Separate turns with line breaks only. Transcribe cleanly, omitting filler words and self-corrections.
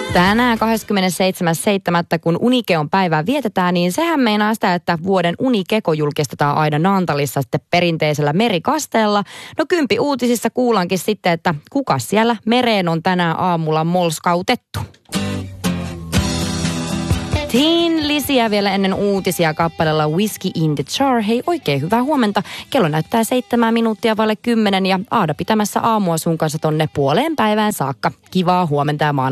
Tänään 27.7. kun Unikeon päivää vietetään, niin sehän meinaa sitä, että vuoden Unikeko julkistetaan aina Naantalissa sitten perinteisellä merikasteella. No 10 uutisissa kuullaankin sitten, että kuka siellä mereen on tänään aamulla molskautettu. Teen Lisiä vielä ennen uutisia kappaleella Whiskey in the Jar. Hei, oikein hyvää huomenta. Kello näyttää 7 minuuttia vaille 10 ja Aada pitämässä aamua sun kanssa tonne puoleen päivään saakka. Kivaa huomenta ja